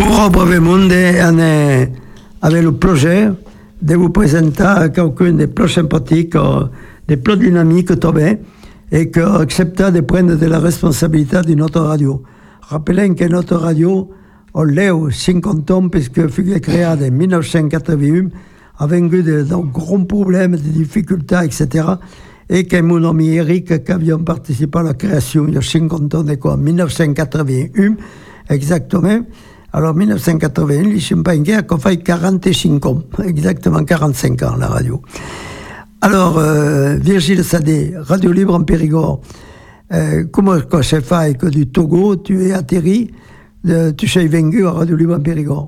Ora brevemente avec le projet de vous présenter quelqu'un des plus sympathiques, des plus dynamiques tombés, et qui accepte de prendre de la responsabilité de notre radio. Rappelons que notre radio, on l'est aux 50 ans, puisque fut créée en 1981, avec de grands problèmes, des difficultés, etc. Et que mon ami Eric, qui avions participé à la création il y a 50 ans, en 1981, exactement. Alors, 1981, les Champagnais ont fait 45 ans, exactement 45 ans, la radio. Alors, Virgile Sadé, Radio Libre en Périgord, comment ça fait que du Togo, tu es atterri, tu es venu à Radio Libre en Périgord?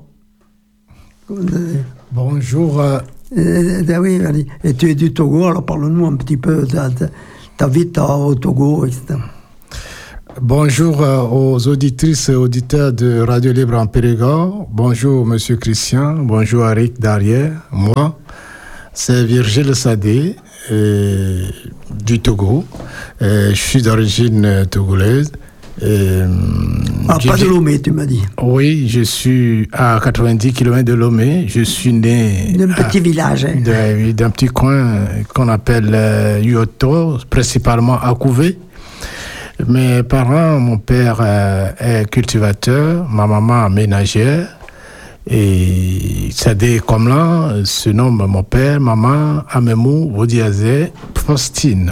Bonjour. Oui, et tu es du Togo, alors parle-nous un petit peu de ta vie au Togo, etc. Bonjour aux auditrices et auditeurs de Radio Libre en Périgord. Bonjour Monsieur Christian, bonjour Eric derrière. Moi, c'est Virgile Sadé du Togo. Je suis d'origine togolaise. Pas de Lomé, tu m'as dit. Oui, je suis à 90 km de Lomé. Je suis né d'un petit village. D'un petit coin qu'on appelle Yoto, principalement à Couvé. Mes parents, mon père est cultivateur, ma maman ménagère. Et Sadé Komlan se nomme mon père, maman Amemou Vodiazé Faustine.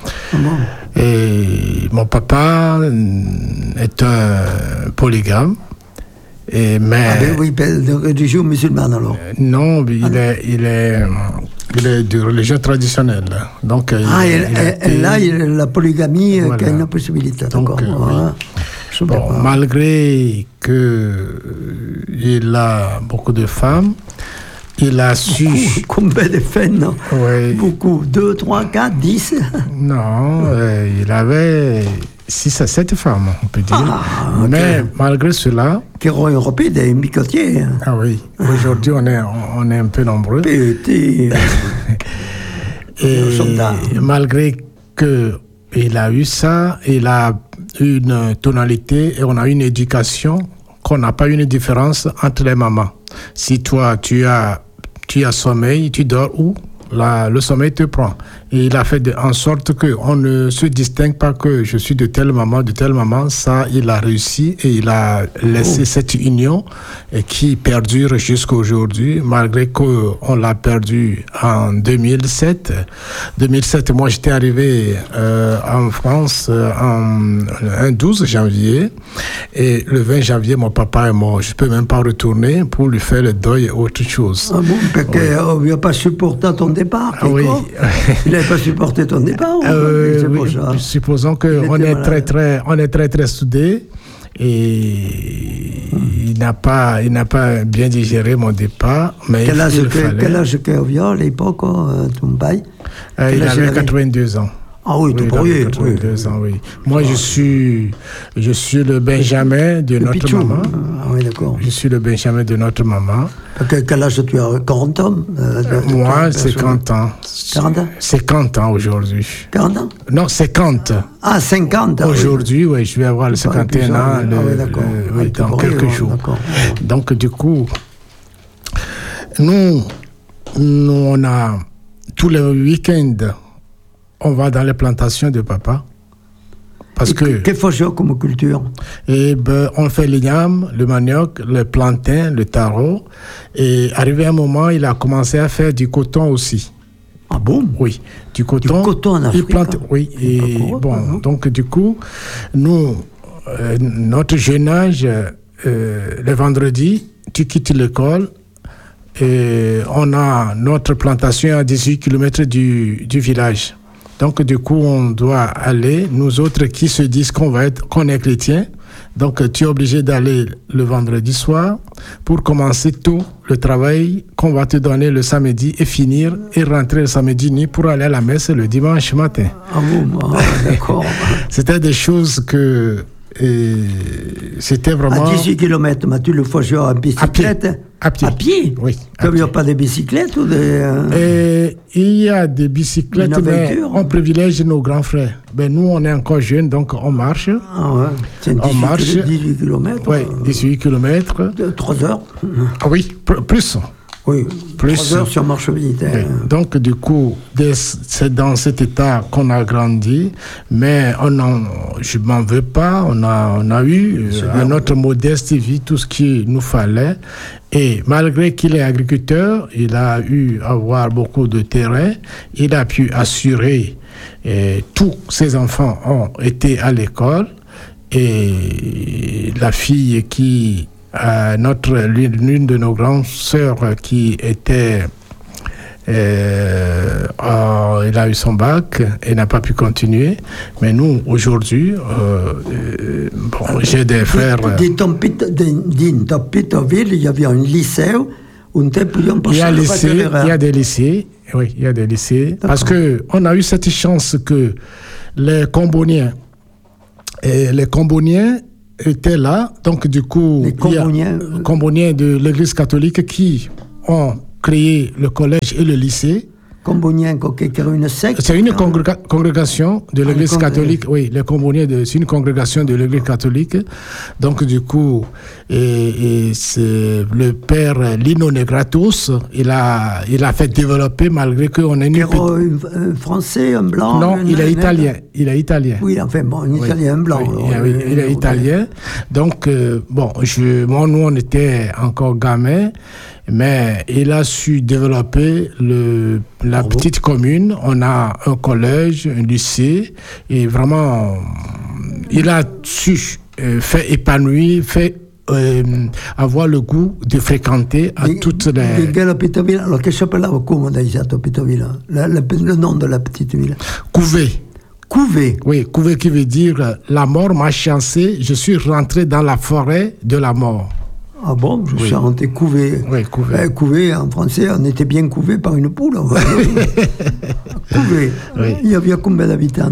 Et mon papa est un polygame. Oui, de religion musulmane alors. Non, il est de religion traditionnelle. Donc, la polygamie, voilà. Qui a une possibilité. Donc, malgré qu'il a beaucoup de femmes, il a su... Combien de femmes, non? Oui. Beaucoup. 2, 3, 4, 10? Non, il avait 6 à 7 femmes, on peut dire. Okay. Mais malgré cela... Qui ont européen des bicotiers. Ah oui. Aujourd'hui, on est un peu nombreux. Petit. Et malgré qu'il a eu ça, il a une tonalité et on a une éducation qu'on n'a pas une différence entre les mamans. Si toi, tu as sommeil, tu dors où? Le sommeil te prend. Et il a fait en sorte qu'on ne se distingue pas que je suis de telle maman. Ça, il a réussi et il a laissé cette union qui perdure jusqu'à aujourd'hui, malgré qu'on l'a perdu en 2007. 2007, moi, j'étais arrivé en France un 12 janvier. Et le 20 janvier, mon papa est mort. Je ne peux même pas retourner pour lui faire le deuil et autre chose. Ah bon, parce qu'il n'a pas supporté ton départ. Oui. Il n'avait pas supporté ton départ. Oui. Supposons qu'on est très très soudés et il n'a pas bien digéré mon départ. Mais quel âge qu'il avait à l'époque, ton père? Il avait 82 ans. Ah oui, tout pourrier. 82 ans, oui. Moi, je suis le Benjamin de notre maman. Ah oui, d'accord. Je suis le Benjamin de notre maman. Quel âge tu as? 40 ans? Moi, 50 ans. 40 ans? 50 ans aujourd'hui. 40 ans? Non, 50. Ah, 50 ans. Aujourd'hui, oui, je vais avoir le 51 ans dans quelques jours. D'accord. Donc, du coup, nous, on a tous les week-ends, on va dans les plantations de papa. Parce que... Qu'est-ce que faut comme culture? On fait l'igname, le manioc, le plantain, le taro. Et arrivé un moment, il a commencé à faire du coton aussi. Ah bon? Oui, du coton. Du coton en Afrique? Oui, et donc du coup, nous, notre jeune âge, le vendredi, tu quittes l'école, et on a notre plantation à 18 km du village. Donc, du coup, on doit aller, nous autres qui se disent qu'on est chrétien. Donc, tu es obligé d'aller le vendredi soir pour commencer tout le travail qu'on va te donner le samedi et finir et rentrer le samedi nuit pour aller à la messe le dimanche matin. Ah bon, d'accord. C'était des choses que c'était vraiment... À 18 km, mais tu le fais en bicyclette? À pied. À pied? Oui. Comme il n'y a pas de bicyclettes ou il y a des bicyclettes, mais on privilège nos grands frères. Ben, nous, on est encore jeunes, donc on marche. Ah ouais. C'est 18 km. Oui, 18 km. 3 heures. Ah oui, plus. Oui, plus. 3 heures sur marche militaire. Oui. Donc, du coup, c'est dans cet état qu'on a grandi, mais je ne m'en veux pas. On a eu, à notre modeste vie, tout ce qu'il nous fallait. Et malgré qu'il est agriculteur, il a eu à avoir beaucoup de terrain. Il a pu assurer, tous ses enfants ont été à l'école. Et la fille qui... l'une de nos grandes sœurs qui était elle a eu son bac et n'a pas pu continuer, mais nous aujourd'hui j'ai des frères dans Pétoville il y avait un lycée où il y a des lycées, oui, il y a des lycées. D'accord. Parce que on a eu cette chance que les Comboniens étaient là, donc du coup, les Comboniens de l'Église catholique qui ont créé le collège et le lycée. Comboniens, qui est une secte. C'est une congrégation de l'Église catholique. Oui, les Comboniens, c'est une congrégation de l'Église catholique. Donc du coup, c'est le père Lino Negratos. Il a fait développer malgré qu'on ait un Français, un blanc. Non, il est italien. Il est italien. Oui, enfin bon, un italien, un blanc. Oui, il est italien. Donc nous on était encore gamins. Mais il a su développer la petite commune. On a un collège, un lycée, et vraiment, il a su faire épanouir, avoir le goût de fréquenter à toutes les... Alors, qu'est-ce que s'appelle le nom de la petite ville? Couvé. Couvé. Oui, Couvé qui veut dire la mort m'a chancé, je suis rentré dans la forêt de la mort. Ah bon, je suis rentré couvé. Oui, couvé. Couvé, en français, on était bien couvé par une poule. Couvé. Oui. Il y avait combien d'habitants,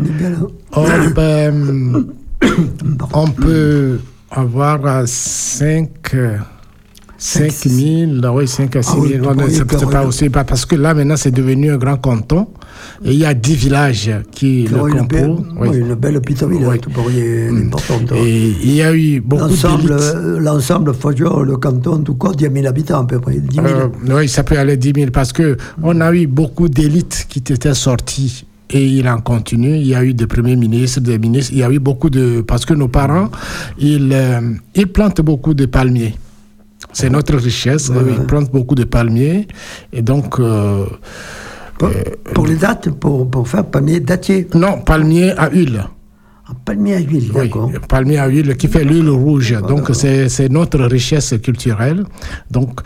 on peut avoir 5 000, oui, 5 à 6 000. C'est pas aussi, parce que là, maintenant, c'est devenu un grand canton. Et il y a 10 villages qui le composent. Une belle petite ville, importante. Et il y a eu beaucoup d'élites. L'ensemble, le canton, tout cas, 10 000 habitants à peu près. 10 000. Oui, ça peut aller 10 000 parce qu'on a eu beaucoup d'élites qui étaient sorties. Et il en continue. Il y a eu des premiers ministres, des ministres. Il y a eu beaucoup de... Parce que nos parents, ils plantent beaucoup de palmiers. C'est notre richesse. Ils plantent beaucoup de palmiers. Et donc... pour les dates, pour faire palmier dattier? Non, palmier à huile. Palmier à huile, d'accord. Oui, palmier à huile qui fait l'huile rouge. Donc, c'est notre richesse culturelle. Donc,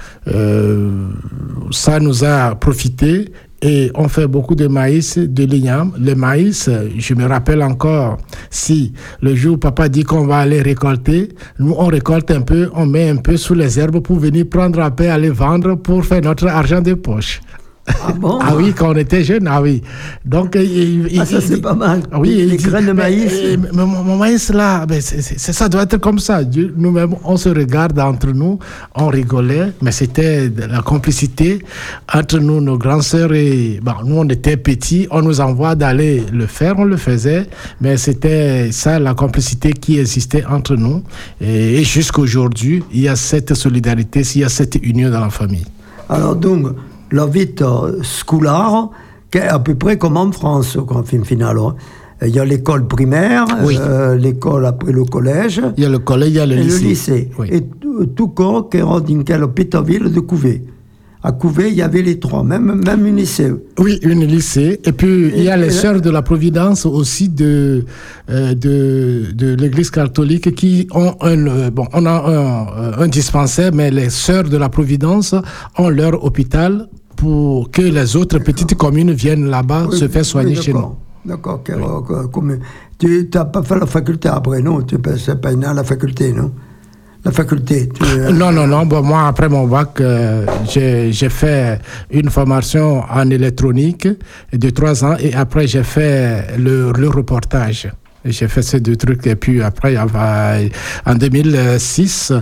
ça nous a profité. Et on fait beaucoup de maïs, de l'igname. Le maïs, je me rappelle encore, si le jour où papa dit qu'on va aller récolter, nous on récolte un peu, on met un peu sous les herbes pour venir prendre à paix, aller vendre pour faire notre argent de poche. Ah bon? Ah oui, quand on était jeune, ah oui. Donc, ça c'est pas mal. Oui, les graines de maïs. Mais mon maïs là, ça doit être comme ça. Nous-mêmes, on se regarde entre nous, on rigolait, mais c'était de la complicité entre nous, nos grands sœurs et nous on était petits, on nous envoie d'aller le faire, on le faisait, mais c'était ça la complicité qui existait entre nous. Et jusqu'aujourd'hui, il y a cette solidarité, il y a cette union dans la famille. Alors donc, la vie scolaire, est à peu près comme en France, en final. Il y a l'école primaire, oui. L'école après le collège. Il y a le collège, il y a le lycée. Oui. Et tout corps qui est dans une petite ville de Couvé. À Couvé, il y avait les trois, même une lycée. Oui, une lycée. Et puis, il y a les sœurs de la Providence aussi de l'Église catholique qui ont on a un dispensaire, mais les sœurs de la Providence ont leur hôpital pour que les autres petites communes viennent là-bas se faire soigner chez nous. D'accord. Tu n'as pas fait la faculté après, non? Tu n'es pas à la faculté, non? La faculté? Non. Moi, après mon bac, j'ai fait une formation en électronique de 3 ans et après, j'ai fait le reportage. J'ai fait ces 2 trucs. Et puis après, en 2006,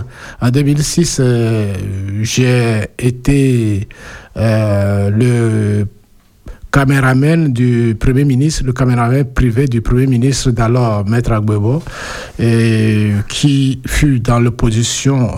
j'ai été le caméraman du Premier ministre, le caméraman privé du Premier ministre d'alors, Maître Agbebo, qui fut dans l'opposition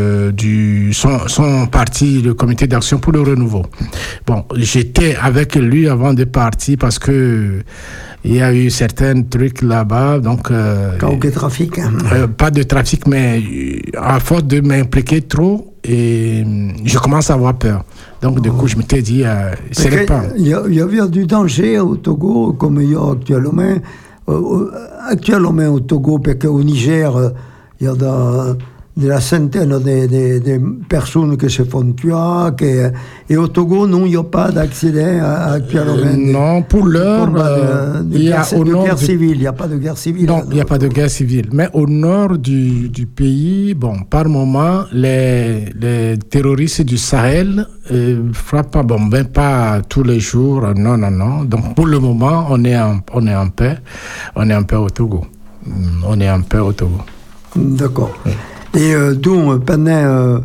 son parti, le Comité d'action pour le renouveau. Bon, j'étais avec lui avant de partir parce que il y a eu certains trucs là-bas, donc... Aucun trafic, hein. Pas de trafic, mais à force de m'impliquer trop, et je commence à avoir peur. Donc, du coup, je m'étais dit, c'est pas... Il y avait du danger au Togo, comme il y a actuellement. Actuellement au Togo, parce qu'au Niger, il y a de la centaine de personnes qui se font tuer. Et au Togo, non, il n'y a pas d'accident actuellement. Non, pour l'heure, il y a au nord... Il n'y a pas de guerre civile. Non, il n'y a pas de guerre civile. Mais au nord du pays, bon, par moment, les terroristes du Sahel frappent pas, bon, ben pas tous les jours, non. Donc, pour le moment, on est en paix. On est en paix au Togo. D'accord. Oui. Et donc, pendant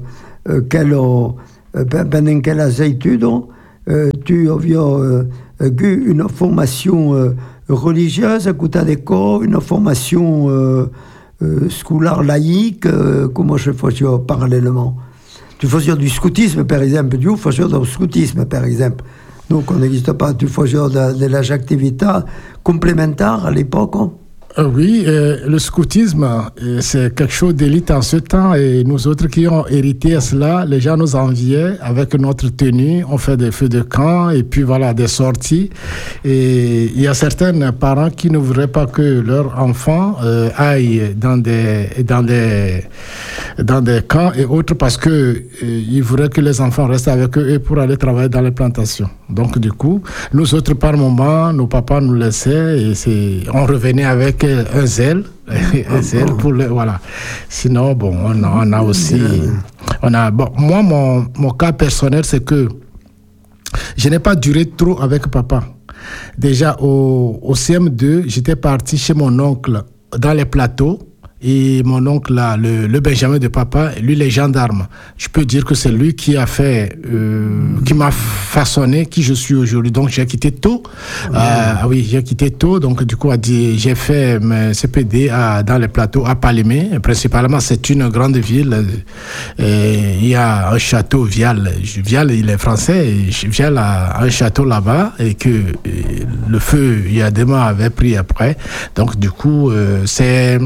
quelles études tu as eu une formation religieuse à côté d'école, une formation scolaire laïque, comment je faisais parallèlement? Tu faisais du scoutisme, par exemple, tu faisais du scoutisme, par exemple. Donc, on n'existe pas, tu faisais de la activité complémentaire à l'époque, hein? Oui, le scoutisme, c'est quelque chose d'élite en ce temps, et nous autres qui ont hérité à cela, les gens nous enviaient avec notre tenue, on fait des feux de camp et puis voilà, des sorties. Et il y a certains parents qui ne voudraient pas que leurs enfants aillent dans des camps et autres parce que ils voudraient que les enfants restent avec eux et pour aller travailler dans les plantations. Donc du coup, nous autres par moment, nos papas nous laissaient et on revenait avec un zèle pour voilà. Sinon, bon, on a aussi, bon, moi mon cas personnel, c'est que je n'ai pas duré trop avec papa. Déjà au CM2, j'étais parti chez mon oncle dans les plateaux. Et mon oncle, là, le Benjamin de papa, lui, les gendarmes. Je peux dire que c'est lui qui a fait, qui m'a façonné qui je suis aujourd'hui. Donc, j'ai quitté tôt. J'ai quitté tôt. Donc, du coup, j'ai fait mes CPD dans les plateaux à Palimé. Principalement, c'est une grande ville. Il y a un château, Vial. Vial, il est français. Vial a un château là-bas et que le feu, il y a des mois, avait pris après. Donc, du coup, c'est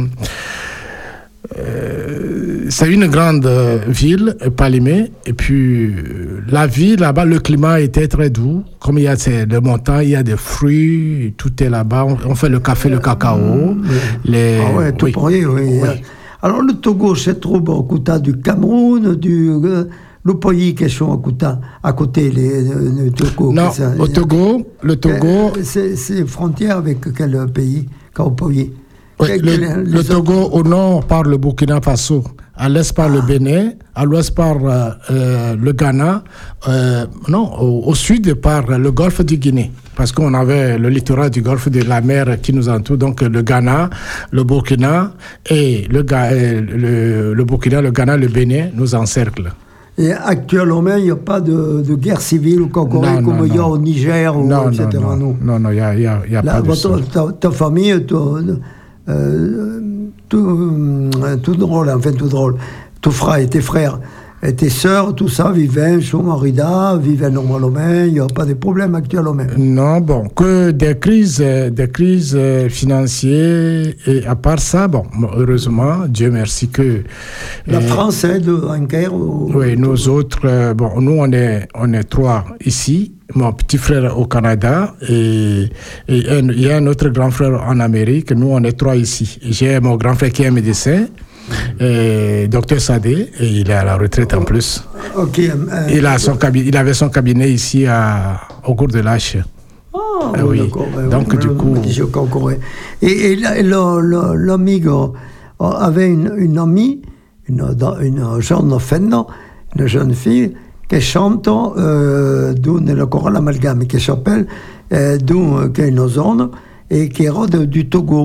une grande ville, Palimé, et puis la ville là-bas, le climat était très doux. Comme il y a des montagnes, il y a des fruits, tout est là-bas. On fait le café, le cacao. Tout pourri, oui. Alors le Togo, c'est trop beau, à côté du Cameroun, le pays qui sont à côté le Togo. Non, le Togo. C'est frontière avec quel pays, quel pays? Oui, le Togo, au nord, par le Burkina Faso, à l'est par le Bénin, à l'ouest par le Ghana, au sud par le golfe du Guinée, parce qu'on avait le littoral du golfe de la mer qui nous entoure, donc le Ghana, le Burkina, et le Burkina, le Ghana, le Bénin nous encerclent. Et actuellement, il n'y a pas de guerre civile au Congo comme il y a au Niger, etc. Non, il n'y a pas de ça. Ta famille, tout drôle. Ton frère et tes frères et tes sœurs, tout ça, vivaient chez Marida, vivaient normalement, il n'y a pas de problème actuellement. Non, bon, que des crises financières, et à part ça, bon, heureusement, Dieu merci que... La France aide en guerre? Oui, nous autres, nous on est 3 ici. Mon petit frère au Canada et il y a un autre grand frère en Amérique. Nous, on est 3 ici. J'ai mon grand frère qui est médecin, docteur Sadé, et il est à la retraite en plus. Okay, il avait son cabinet ici au cours de l'H. Oui, d'accord. Donc, du coup... Et l'ami avait une amie, une jeune fille, qui chante le choral amalgame, qui s'appelle qui est une zone et qui est du Togo.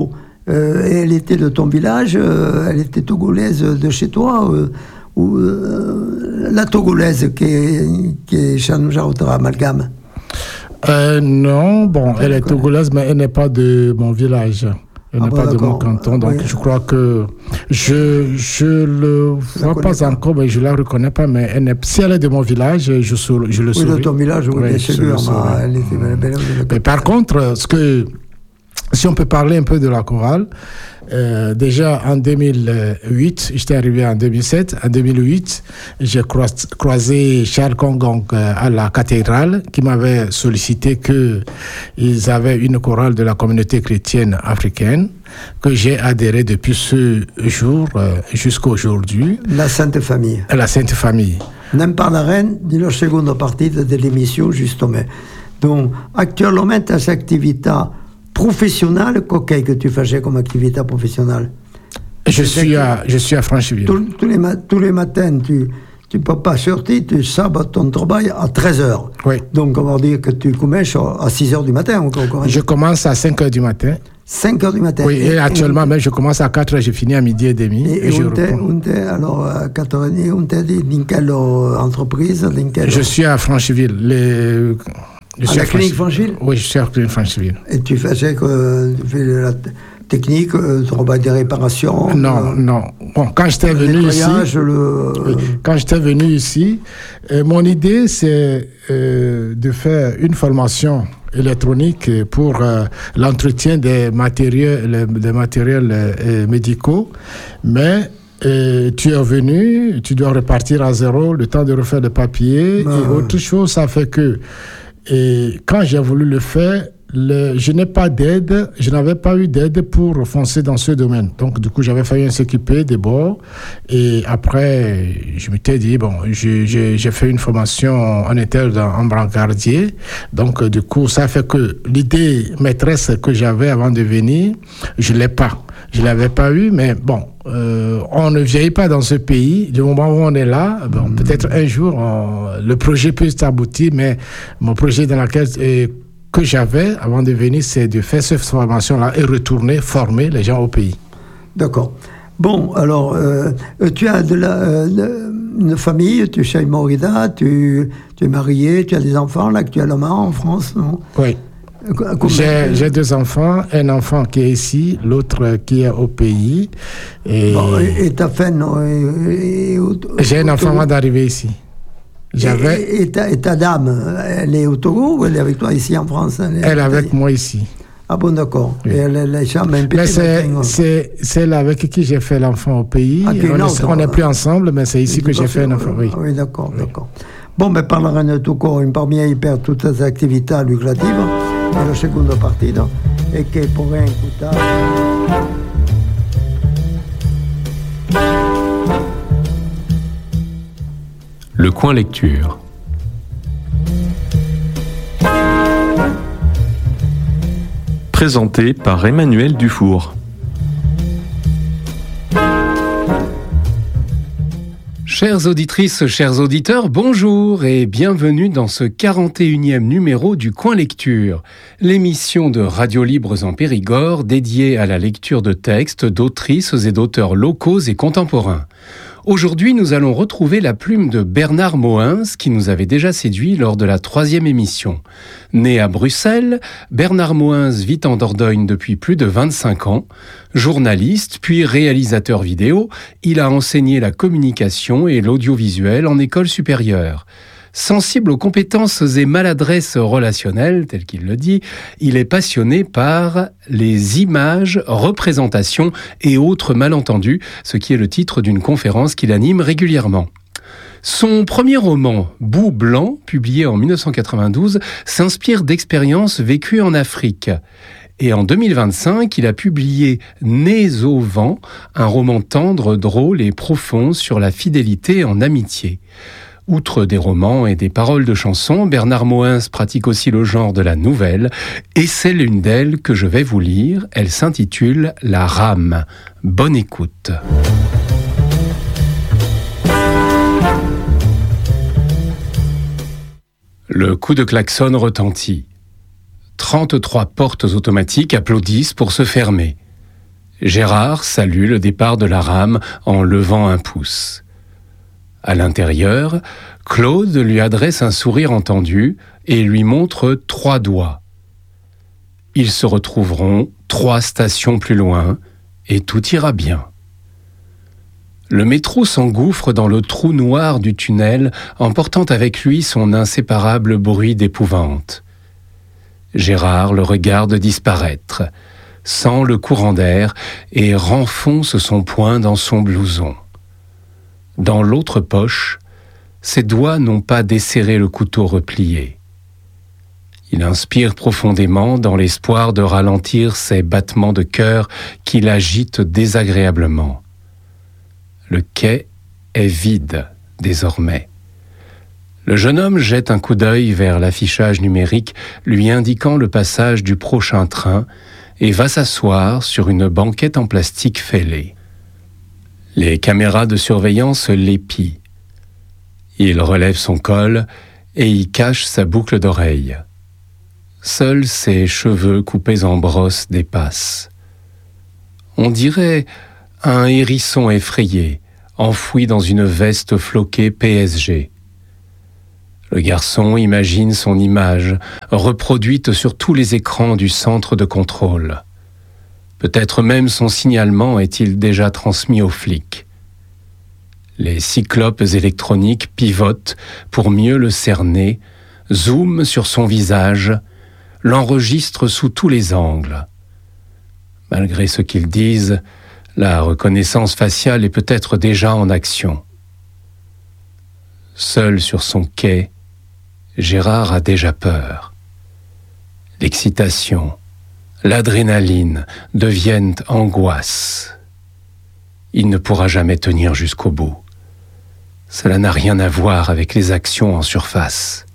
elle était de ton village, elle était togolaise de chez toi, ou la togolaise qui est Chanouja Amalgame? Non, bon, elle est togolaise, mais elle n'est pas de mon village. Elle n'est pas de mon canton, donc je crois que je le vois pas encore, mais je la reconnais pas. Mais si elle est de mon village, je le saurais. Oui, de ton village, oui, bien sûr. Elle était belle. Mais par contre, si on peut parler un peu de la chorale, déjà en 2008, j'étais arrivé en 2007. En 2008, j'ai croisé Charles Kongong à la cathédrale qui m'avait sollicité qu'ils avaient une chorale de la communauté chrétienne africaine que j'ai adhéré depuis ce jour jusqu'à aujourd'hui. La Sainte Famille. La Sainte Famille. Ne parleremo della seconda partita dell'emissione, justement. Donc, actuellement, ta attività professionnelle, qu'est-ce que tu faisais comme activité professionnelle? Je suis à Francheville. Tous les matins, tu ne peux pas sortir, tu sabates ton travail à 13h. Oui. Donc, on va dire que tu commences à 6h du matin. Je commence à 5h du matin. 5h du matin. Oui, et actuellement, même, je commence à 4h, je finis à midi et demi. Et je reprends. Alors, à 4h30, on t'a dit dans quelle entreprise? Je suis à Francheville. À la clinique Francheville? Oui, je suis à la clinique Francheville. Et tu faisais la technique, travail de réparation? Non. Bon, quand j'étais venu ici, mon idée, c'est de faire une formation électronique pour l'entretien des matériels médicaux, mais tu es venu, tu dois repartir à zéro, le temps de refaire le papier et autre chose, ça fait que quand j'ai voulu le faire, je n'avais pas eu d'aide pour foncer dans ce domaine. Donc, du coup, j'avais fallu s'occuper des bords. Et après, je m'étais dit, bon, j'ai fait une formation en interne en brancardier. Donc, du coup, ça fait que l'idée maîtresse que j'avais avant de venir, je ne l'avais pas eu, mais bon, on ne vieillit pas dans ce pays. Du moment où on est là, bon, peut-être un jour, le projet peut s'aboutir, mais mon projet dans lequel que j'avais avant de venir, c'est de faire cette formation-là et retourner former les gens au pays. D'accord. Bon, alors, tu as une famille, tu es chez Morida, tu es marié, tu as des enfants là actuellement en France, non? Oui. J'ai 2 enfants, un enfant qui est ici, l'autre qui est au pays. Et ta femme, j'ai un enfant avant d'arriver ici. Et ta dame, elle est au Togo ou elle est avec toi ici en France? Elle est avec moi ici. Ah bon, d'accord. Oui. Et elle est un petit. C'est là avec qui j'ai fait l'enfant au pays. On n'est plus ensemble, mais c'est ici que j'ai fait un enfant. Oui, d'accord. Bon, mais parleremo de Togo in parmi per tutte le attività lucrative nella seconda partita e che pourrait écouter. Le coin lecture. Présenté par Emmanuel Dufour. Chères auditrices, chers auditeurs, bonjour et bienvenue dans ce 41e numéro du Coin Lecture, l'émission de Radio Libres en Périgord dédiée à la lecture de textes d'autrices et d'auteurs locaux et contemporains. Aujourd'hui, nous allons retrouver la plume de Bernard Moens, qui nous avait déjà séduit lors de la 3e émission. Né à Bruxelles, Bernard Moens vit en Dordogne depuis plus de 25 ans. Journaliste, puis réalisateur vidéo, il a enseigné la communication et l'audiovisuel en école supérieure. Sensible aux compétences et maladresses relationnelles, tel qu'il le dit, il est passionné par les images, représentations et autres malentendus, ce qui est le titre d'une conférence qu'il anime régulièrement. Son premier roman, Bout blanc, publié en 1992, s'inspire d'expériences vécues en Afrique. Et en 2025, il a publié Nés au vent, un roman tendre, drôle et profond sur la fidélité en amitié. Outre des romans et des paroles de chansons, Bernard Moens pratique aussi le genre de la nouvelle, et c'est l'une d'elles que je vais vous lire. Elle s'intitule La Rame. Bonne écoute. Le coup de klaxon retentit. 33 portes automatiques applaudissent pour se fermer. Gérard salue le départ de la rame en levant un pouce. À l'intérieur, Claude lui adresse un sourire entendu et lui montre 3 doigts. Ils se retrouveront 3 stations plus loin et tout ira bien. Le métro s'engouffre dans le trou noir du tunnel, emportant avec lui son inséparable bruit d'épouvante. Gérard le regarde disparaître, sent le courant d'air et renfonce son poing dans son blouson. Dans l'autre poche, ses doigts n'ont pas desserré le couteau replié. Il inspire profondément dans l'espoir de ralentir ses battements de cœur qui l'agitent désagréablement. Le quai est vide désormais. Le jeune homme jette un coup d'œil vers l'affichage numérique lui indiquant le passage du prochain train et va s'asseoir sur une banquette en plastique fêlée. Les caméras de surveillance l'épient. Il relève son col et y cache sa boucle d'oreille. Seuls ses cheveux coupés en brosse dépassent. On dirait un hérisson effrayé, enfoui dans une veste floquée PSG. Le garçon imagine son image, reproduite sur tous les écrans du centre de contrôle. Peut-être même son signalement est-il déjà transmis aux flics. Les cyclopes électroniques pivotent pour mieux le cerner, zooment sur son visage, l'enregistrent sous tous les angles. Malgré ce qu'ils disent, la reconnaissance faciale est peut-être déjà en action. Seul sur son quai, Gérard a déjà peur. L'excitation, l'adrénaline deviennent angoisse. Il ne pourra jamais tenir jusqu'au bout. Cela n'a rien à voir avec les actions en surface.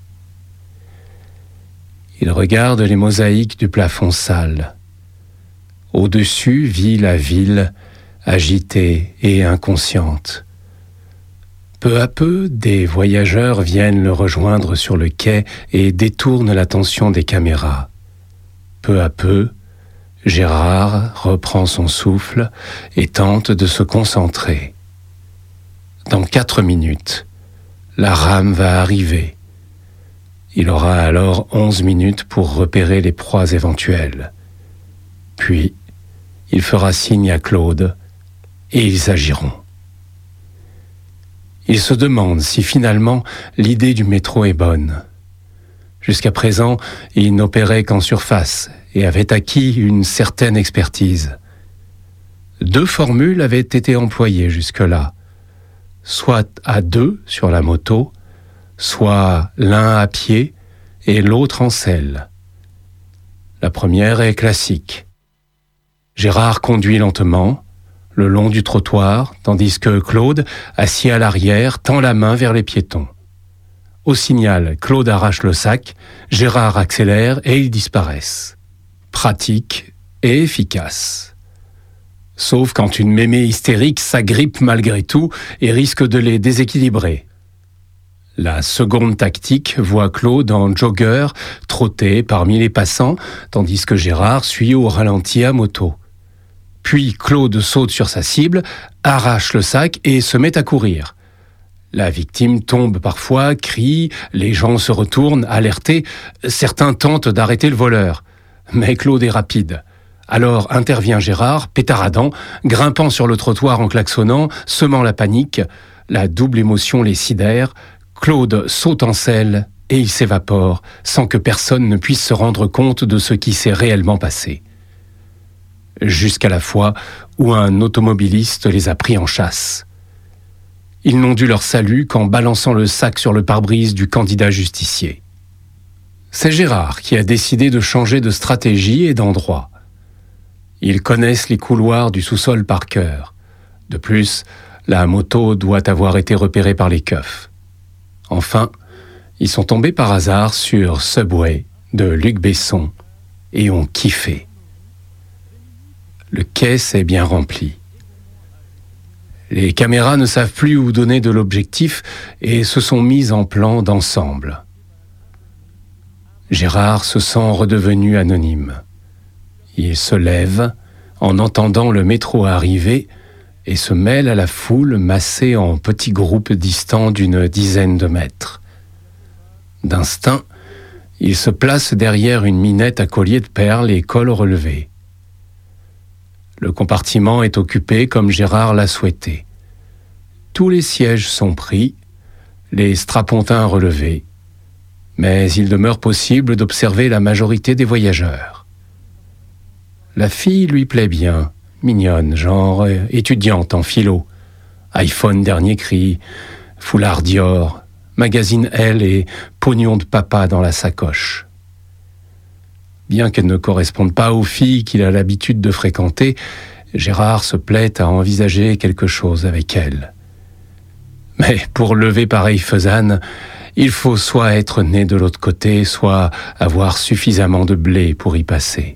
Il regarde les mosaïques du plafond sale. Au-dessus vit la ville, agitée et inconsciente. Peu à peu, des voyageurs viennent le rejoindre sur le quai et détournent l'attention des caméras. Peu à peu, Gérard reprend son souffle et tente de se concentrer. Dans 4 minutes, la rame va arriver. Il aura alors 11 minutes pour repérer les proies éventuelles. Puis, il fera signe à Claude et ils agiront. Il se demande si finalement l'idée du métro est bonne. Jusqu'à présent, il n'opérait qu'en surface et avait acquis une certaine expertise. 2 formules avaient été employées jusque-là, soit à 2 sur la moto, soit l'un à pied et l'autre en selle. La première est classique. Gérard conduit lentement, le long du trottoir, tandis que Claude, assis à l'arrière, tend la main vers les piétons. Au signal, Claude arrache le sac, Gérard accélère et ils disparaissent. Pratique et efficace. Sauf quand une mémé hystérique s'agrippe malgré tout et risque de les déséquilibrer. La seconde tactique voit Claude en jogger trotter parmi les passants, tandis que Gérard suit au ralenti à moto. Puis Claude saute sur sa cible, arrache le sac et se met à courir. La victime tombe parfois, crie, les gens se retournent, alertés. Certains tentent d'arrêter le voleur. Mais Claude est rapide. Alors intervient Gérard, pétaradant, grimpant sur le trottoir en klaxonnant, semant la panique. La double émotion les sidère. Claude saute en selle et il s'évapore, sans que personne ne puisse se rendre compte de ce qui s'est réellement passé. Jusqu'à la fois où un automobiliste les a pris en chasse. Ils n'ont dû leur salut qu'en balançant le sac sur le pare-brise du candidat justicier. C'est Gérard qui a décidé de changer de stratégie et d'endroit. Ils connaissent les couloirs du sous-sol par cœur. De plus, la moto doit avoir été repérée par les keufs. Enfin, ils sont tombés par hasard sur Subway de Luc Besson et ont kiffé. Le quai s'est bien rempli. Les caméras ne savent plus où donner de l'objectif et se sont mises en plan d'ensemble. Gérard se sent redevenu anonyme. Il se lève, en entendant le métro arriver et se mêle à la foule massée en petits groupes distants d'une dizaine de mètres. D'instinct, il se place derrière une minette à collier de perles et col relevé. Le compartiment est occupé comme Gérard l'a souhaité. Tous les sièges sont pris, les strapontins relevés, mais il demeure possible d'observer la majorité des voyageurs. La fille lui plaît bien, mignonne, genre étudiante en philo, iPhone dernier cri, foulard Dior, magazine Elle et pognon de papa dans la sacoche. Bien qu'elle ne corresponde pas aux filles qu'il a l'habitude de fréquenter, Gérard se plaît à envisager quelque chose avec elle. Mais pour lever pareille faisane, il faut soit être né de l'autre côté, soit avoir suffisamment de blé pour y passer.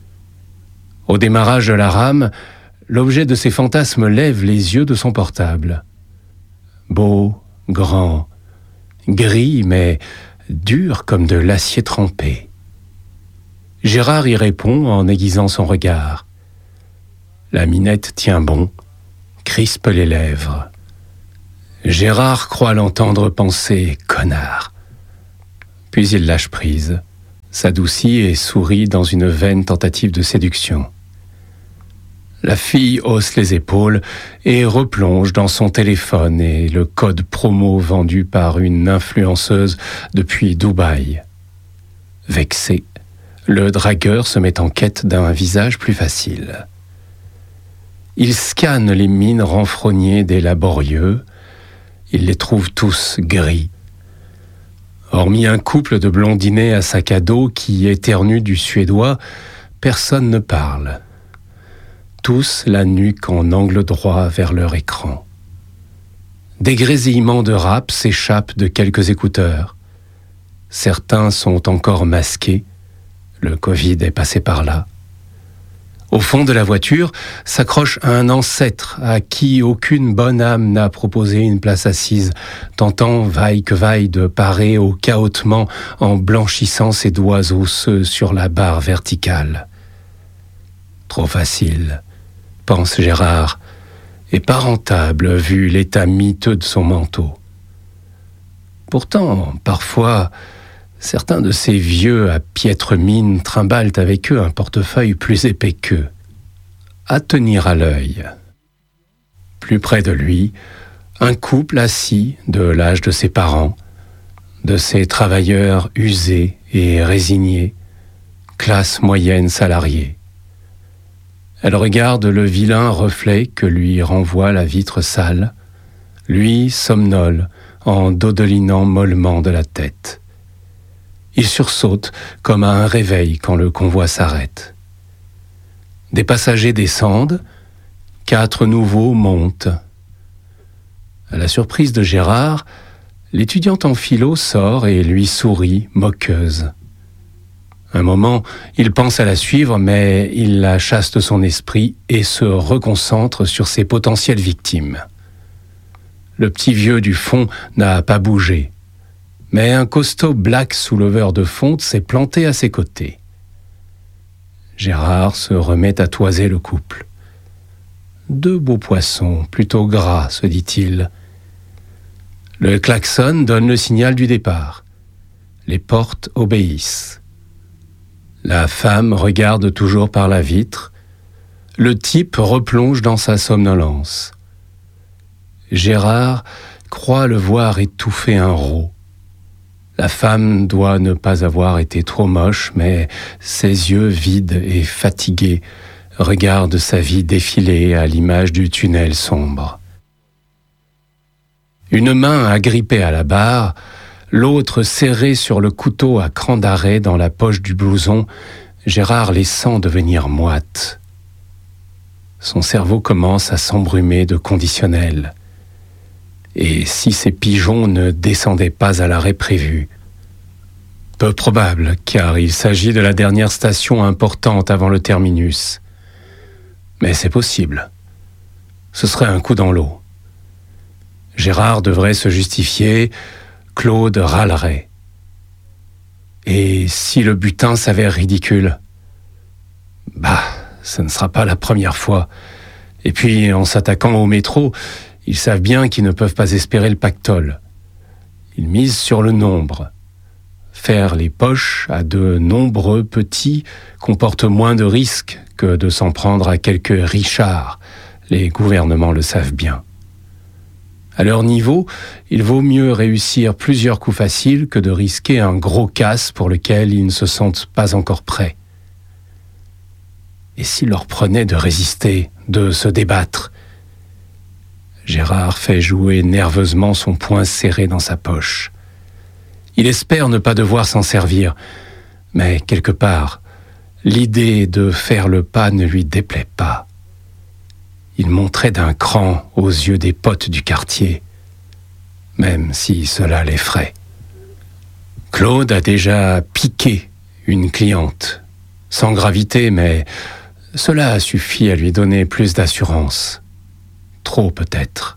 Au démarrage de la rame, l'objet de ses fantasmes lève les yeux de son portable. Beau, grand, gris, mais dur comme de l'acier trempé. Gérard y répond en aiguisant son regard. La minette tient bon, crispe les lèvres. Gérard croit l'entendre penser « connard ». Puis il lâche prise, s'adoucit et sourit dans une vaine tentative de séduction. La fille hausse les épaules et replonge dans son téléphone et le code promo vendu par une influenceuse depuis Dubaï. Vexé, le dragueur se met en quête d'un visage plus facile. Il scanne les mines renfrognées des laborieux. Il les trouve tous gris. Hormis un couple de blondinets à sac à dos qui éternuent du suédois, personne ne parle. Tous la nuque en angle droit vers leur écran. Des grésillements de rap s'échappent de quelques écouteurs. Certains sont encore masqués. Le Covid est passé par là. Au fond de la voiture s'accroche un ancêtre à qui aucune bonne âme n'a proposé une place assise, tentant vaille que vaille de parer au cahotement en blanchissant ses doigts osseux sur la barre verticale. Trop facile, pense Gérard, et pas rentable vu l'état miteux de son manteau. Pourtant, parfois, certains de ces vieux à piètre mine trimballent avec eux un portefeuille plus épais qu'eux. À tenir à l'œil. Plus près de lui, un couple assis de l'âge de ses parents, de ces travailleurs usés et résignés, classe moyenne salariée. Elle regarde le vilain reflet que lui renvoie la vitre sale, lui somnole en dodelinant mollement de la tête. Il sursaute comme à un réveil quand le convoi s'arrête. Des passagers descendent, 4 nouveaux montent. À la surprise de Gérard, l'étudiante en philo sort et lui sourit, moqueuse. Un moment, il pense à la suivre, mais il la chasse de son esprit et se reconcentre sur ses potentielles victimes. Le petit vieux du fond n'a pas bougé. Mais un costaud black souleveur de fonte s'est planté à ses côtés. Gérard se remet à toiser le couple. 2 beaux poissons, plutôt gras, se dit-il. Le klaxon donne le signal du départ. Les portes obéissent. La femme regarde toujours par la vitre. Le type replonge dans sa somnolence. Gérard croit le voir étouffer un rot. La femme doit ne pas avoir été trop moche, mais ses yeux vides et fatigués regardent sa vie défiler à l'image du tunnel sombre. Une main agrippée à la barre, l'autre serrée sur le couteau à cran d'arrêt dans la poche du blouson, Gérard les sent devenir moites. Son cerveau commence à s'embrumer de conditionnels. Et si ces pigeons ne descendaient pas à l'arrêt prévu? Peu probable, car il s'agit de la dernière station importante avant le terminus. Mais c'est possible. Ce serait un coup dans l'eau. Gérard devrait se justifier, Claude râlerait. Et si le butin s'avère ridicule? ce ne sera pas la première fois. Et puis, en s'attaquant au métro, ils savent bien qu'ils ne peuvent pas espérer le pactole. Ils misent sur le nombre. Faire les poches à de nombreux petits comporte moins de risques que de s'en prendre à quelques richards. Les gouvernements le savent bien. À leur niveau, il vaut mieux réussir plusieurs coups faciles que de risquer un gros casse pour lequel ils ne se sentent pas encore prêts. Et s'il leur prenait de résister, de se débattre? Gérard fait jouer nerveusement son poing serré dans sa poche. Il espère ne pas devoir s'en servir, mais quelque part, l'idée de faire le pas ne lui déplaît pas. Il monterait d'un cran aux yeux des potes du quartier, même si cela l'effraie. Claude a déjà piqué une cliente, sans gravité, mais cela a suffi à lui donner plus d'assurance. Trop peut-être.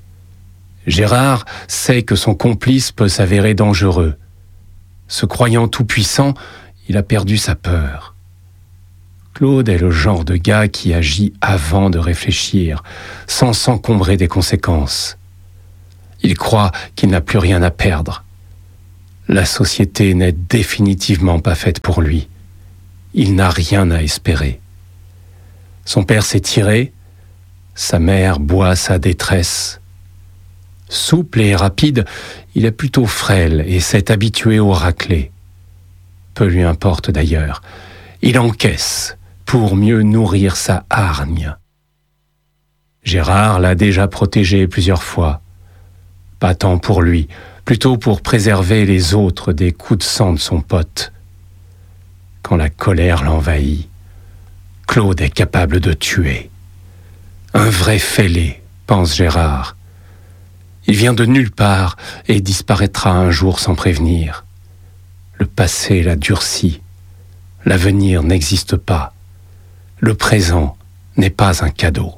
Gérard sait que son complice peut s'avérer dangereux. Se croyant tout-puissant, il a perdu sa peur. Claude est le genre de gars qui agit avant de réfléchir, sans s'encombrer des conséquences. Il croit qu'il n'a plus rien à perdre. La société n'est définitivement pas faite pour lui. Il n'a rien à espérer. Son père s'est tiré, sa mère boit sa détresse. Souple et rapide, il est plutôt frêle et s'est habitué au raclé. Peu lui importe d'ailleurs. Il encaisse pour mieux nourrir sa hargne. Gérard l'a déjà protégé plusieurs fois. Pas tant pour lui, plutôt pour préserver les autres des coups de sang de son pote. Quand la colère l'envahit, Claude est capable de tuer. Un vrai fêlé, pense Gérard. Il vient de nulle part et disparaîtra un jour sans prévenir. Le passé l'a durci. L'avenir n'existe pas. Le présent n'est pas un cadeau.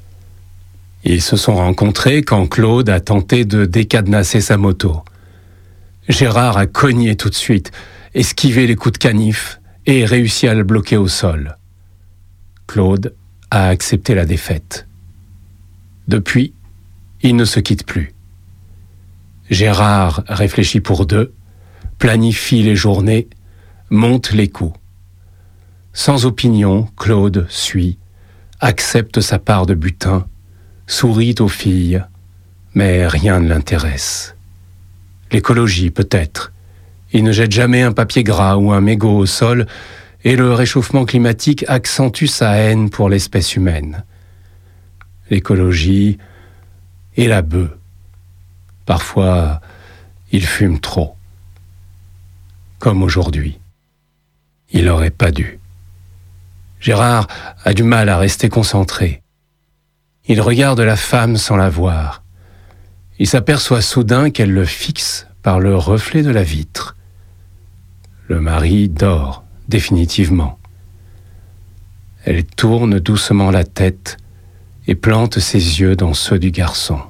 Ils se sont rencontrés quand Claude a tenté de décadenasser sa moto. Gérard a cogné tout de suite, esquivé les coups de canif et réussi à le bloquer au sol. Claude a accepté la défaite. Depuis, ils ne se quittent plus. Gérard réfléchit pour deux, planifie les journées, monte les coups. Sans opinion, Claude suit, accepte sa part de butin, sourit aux filles, mais rien ne l'intéresse. L'écologie peut-être. Il ne jette jamais un papier gras ou un mégot au sol, et le réchauffement climatique accentue sa haine pour l'espèce humaine. L'écologie et la bœuf. Parfois, il fume trop. Comme aujourd'hui. Il n'aurait pas dû. Gérard a du mal à rester concentré. Il regarde la femme sans la voir. Il s'aperçoit soudain qu'elle le fixe par le reflet de la vitre. Le mari dort définitivement. Elle tourne doucement la tête et plante ses yeux dans ceux du garçon.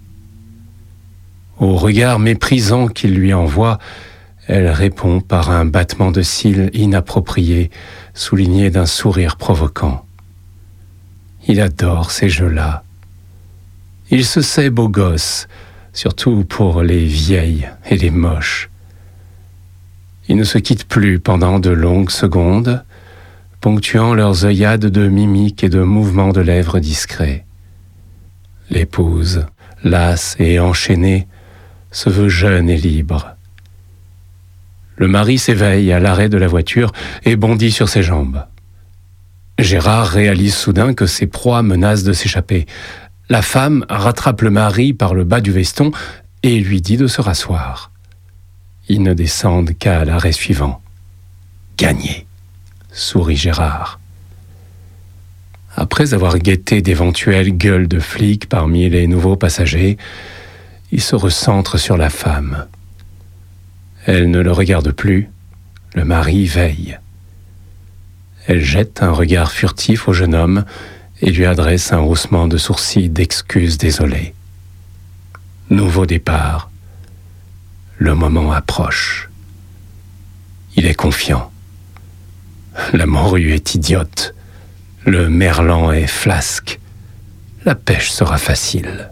Au regard méprisant qu'il lui envoie, elle répond par un battement de cils inapproprié, souligné d'un sourire provoquant. Il adore ces jeux-là. Il se sait beau gosse, surtout pour les vieilles et les moches. Ils ne se quittent plus pendant de longues secondes, ponctuant leurs œillades de mimiques et de mouvements de lèvres discrets. L'épouse, lasse et enchaînée, se veut jeune et libre. Le mari s'éveille à l'arrêt de la voiture et bondit sur ses jambes. Gérard réalise soudain que ses proies menacent de s'échapper. La femme rattrape le mari par le bas du veston et lui dit de se rasseoir. Ils ne descendent qu'à l'arrêt suivant. Gagné, sourit Gérard. Après avoir guetté d'éventuelles gueules de flics parmi les nouveaux passagers, il se recentre sur la femme. Elle ne le regarde plus, le mari veille. Elle jette un regard furtif au jeune homme et lui adresse un haussement de sourcils d'excuses désolées. Nouveau départ. Le moment approche. Il est confiant. La morue est idiote. Le merlan est flasque. La pêche sera facile.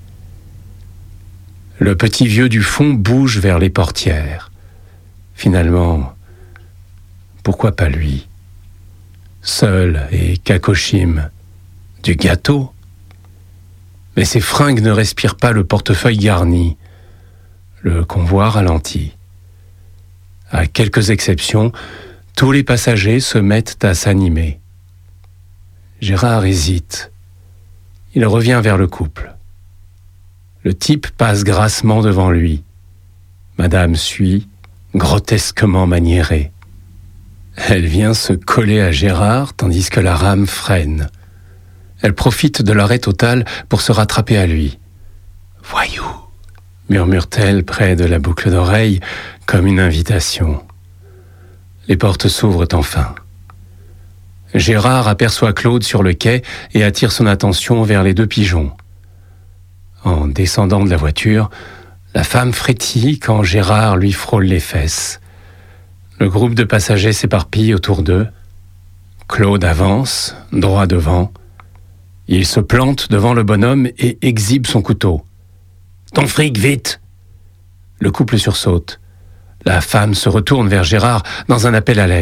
Le petit vieux du fond bouge vers les portières. Finalement, pourquoi pas lui? Seul et Kakoshim, du gâteau. Mais ses fringues ne respirent pas le portefeuille garni. Le convoi ralentit. À quelques exceptions, tous les passagers se mettent à s'animer. Gérard hésite. Il revient vers le couple. Le type passe grassement devant lui. Madame suit, grotesquement maniérée. Elle vient se coller à Gérard tandis que la rame freine. Elle profite de l'arrêt total pour se rattraper à lui. « Voyou !» murmure-t-elle près de la boucle d'oreille comme une invitation. Les portes s'ouvrent enfin. Gérard aperçoit Claude sur le quai et attire son attention vers les deux pigeons. En descendant de la voiture, la femme frétille quand Gérard lui frôle les fesses. Le groupe de passagers s'éparpille autour d'eux. Claude avance, droit devant. Il se plante devant le bonhomme et exhibe son couteau. « Ton fric, vite !» Le couple sursaute. La femme se retourne vers Gérard dans un appel à l'aide.